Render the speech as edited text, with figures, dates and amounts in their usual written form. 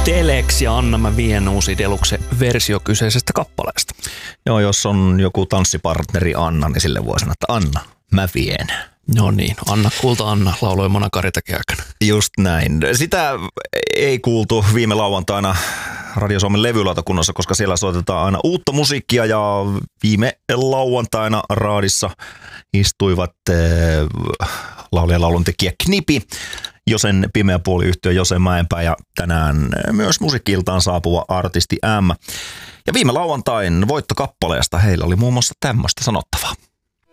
Telex ja Anna mä vien uusi Deluxe-versio kyseisestä kappaleesta. Joo, jos on joku tanssipartneri Anna, niin sille voi sanoa, että Anna, mä vien. No niin, Kulta Anna lauloi Mona Karitakin aikana. Just näin. Sitä ei kuultu viime lauantaina Radio Suomen levylautakunnassa, koska siellä soitetaan aina uutta musiikkia ja viime lauantaina raadissa istuivat laulaja lauluntekijä Knipi, Josen Pimeä puoli -yhtye Jose Mäenpää ja tänään myös musiikki-iltaan saapuva artisti M. Ja viime lauantain voittokappaleesta heillä oli muun muassa tämmöistä sanottavaa.